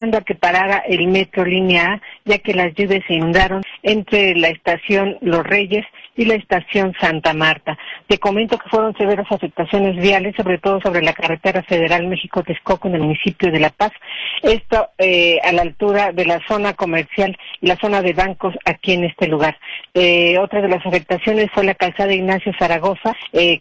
obligando a que parara el metro línea A, ya que las lluvias se inundaron entre la estación Los Reyes y la estación Santa Marta. Te comento que fueron severas afectaciones viales, sobre todo sobre la carretera federal México-Texcoco en el municipio de La Paz, esto a la altura de la zona comercial y la zona de bancos aquí en este lugar. Otra de las afectaciones fue la calzada Ignacio Zaragoza,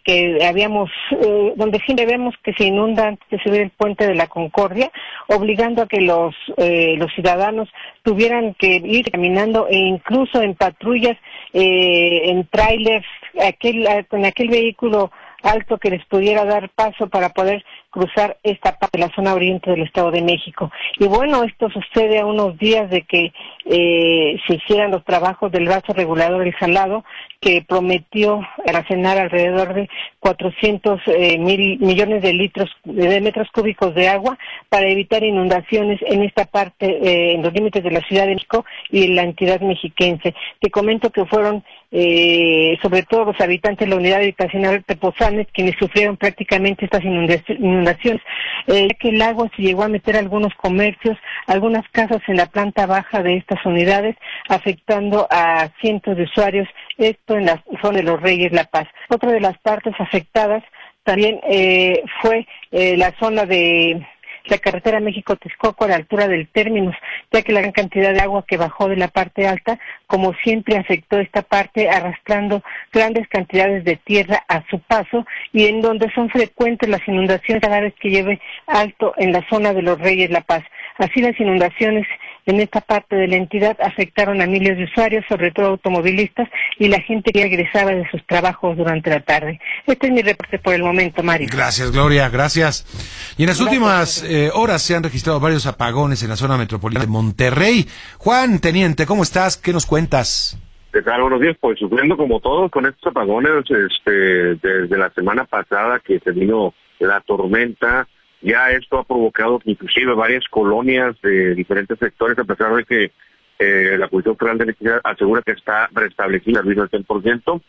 donde siempre vemos que se inunda antes de subir el puente de la Concordia, obligando a que los ciudadanos tuvieran que ir caminando e incluso en patrullas, en trailers, con aquel vehículo alto que les pudiera dar paso para poder cruzar esta parte de la zona oriente del Estado de México. Y bueno, esto sucede a unos días de que se hicieran los trabajos del vaso regulador del Salado, que prometió almacenar alrededor de 400 millones de metros cúbicos de agua para evitar inundaciones en esta parte, en los límites de la Ciudad de México y en la entidad mexiquense. Te comento que fueron sobre todo los habitantes de la unidad habitacional Tepozanes quienes sufrieron prácticamente estas inundaciones, ya que el agua se llegó a meter a algunos comercios, algunas casas en la planta baja de estas unidades, afectando a cientos de usuarios, esto en la zona de Los Reyes, La Paz. Otra de las partes afectadas también fue la zona de la carretera México-Texcoco a la altura del Términos, ya que la gran cantidad de agua que bajó de la parte alta, como siempre, afectó esta parte, arrastrando grandes cantidades de tierra a su paso, y en donde son frecuentes las inundaciones cada vez que lleve alto en la zona de Los Reyes, La Paz. Así, las inundaciones en esta parte de la entidad afectaron a miles de usuarios, sobre todo automovilistas, y la gente que egresaba de sus trabajos durante la tarde. Este es mi reporte por el momento, Mario. Gracias, Gloria, gracias. Y en las últimas horas se han registrado varios apagones en la zona metropolitana de Monterrey. Juan, teniente, ¿cómo estás? ¿Qué nos cuentas? ¿Qué tal? Buenos días. Pues sufriendo como todos con estos apagones, desde la semana pasada que se vino la tormenta. Ya esto ha provocado que inclusive varias colonias de diferentes sectores, a pesar de que la Comisión Federal de Electricidad asegura que está restablecida al 100%,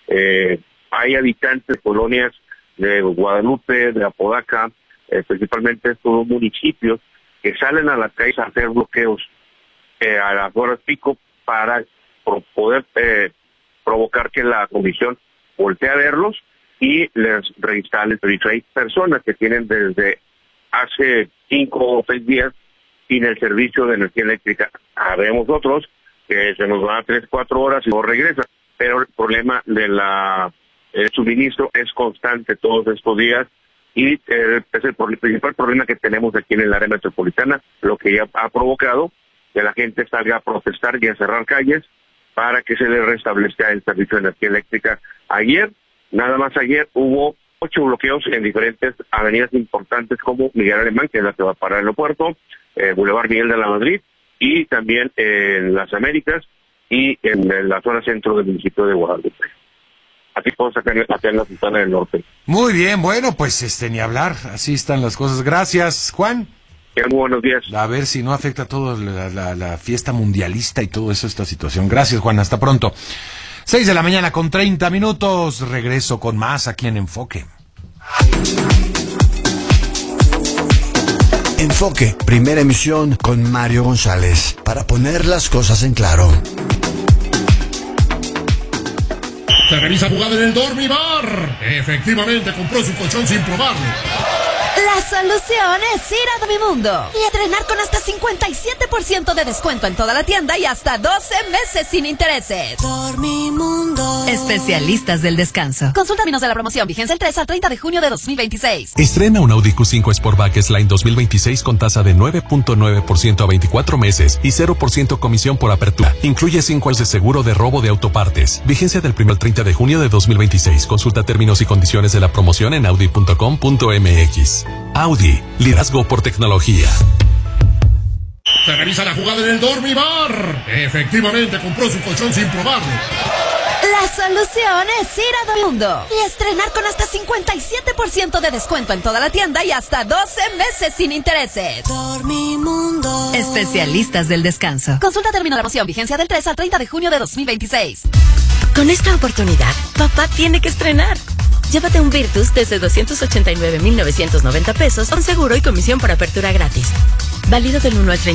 hay habitantes de colonias de Guadalupe, de Apodaca, principalmente estos municipios, que salen a las calles a hacer bloqueos a las horas pico para poder provocar que la comisión voltee a verlos y les reinstalen. Hay personas que tienen desde hace 5 o 6 días sin el servicio de energía eléctrica. Habemos otros que se nos van a 3, 4 horas y no regresan, pero el problema de el suministro es constante todos estos días y es el principal problema que tenemos aquí en el área metropolitana, lo que ya ha provocado que la gente salga a protestar y a cerrar calles para que se le restablezca el servicio de energía eléctrica. Nada más ayer, hubo 8 bloqueos en diferentes avenidas importantes como Miguel Alemán, que es la que va para el aeropuerto, Boulevard Miguel de la Madrid, y también en Las Américas y en la zona centro del municipio de Guadalupe. Así podemos acá en la Sultana del Norte. Muy bien, bueno, pues ni hablar, así están las cosas. Gracias, Juan. Muy buenos días. A ver si no afecta todo la fiesta mundialista y todo eso, esta situación. Gracias, Juan, hasta pronto. 6 de la mañana con 30 minutos. Regreso con más aquí en Enfoque. Enfoque, primera emisión con Mario González. Para poner las cosas en claro. Se revisa jugada en el Dormibar. Efectivamente, compró su colchón sin probarlo. La solución es ir a Dormimundo y entrenar con hasta 57% de descuento en toda la tienda y hasta 12 meses sin intereses. Dormimundo. Especialistas del descanso. Consulta términos de la promoción. Vigencia el 3 al 30 de junio de 2026. Estrena un Audi Q5 Sportback S-Line 2026 con tasa de 9.9% a 24 meses y 0% comisión por apertura. Incluye 5 años de seguro de robo de autopartes. Vigencia del 1 al 30 de junio de 2026. Consulta términos y condiciones de la promoción en audi.com.mx. Audi, liderazgo por tecnología. Se revisa la jugada en el Dormibar. Efectivamente, compró su colchón sin probarlo. La solución es ir a Dormimundo y estrenar con hasta 57% de descuento en toda la tienda y hasta 12 meses sin intereses. Dormimundo. Especialistas del descanso. Consulta término de la promoción. Vigencia del 3 al 30 de junio de 2026. Con esta oportunidad, papá tiene que estrenar. Llévate un Virtus desde 289,990 pesos con seguro y comisión por apertura gratis. Válido del 1 al 30.